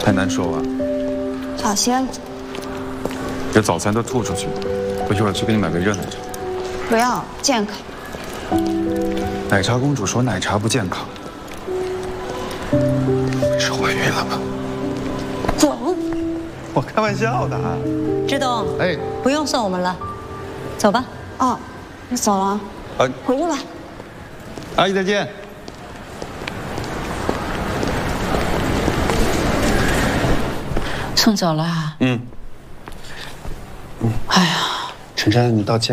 太难受了。 小心， 这早餐都吐出去了。我一会儿去给你买杯热奶茶。 不要，健康。 奶茶公主说奶茶不健康，是怀孕了吧？ 走。 我开玩笑的。 志东， 哎， 不用送我们了，走吧。 哦，你走了。回去吧。 阿姨再见。 送走了啊？ 哎呀，晨晨，你道歉。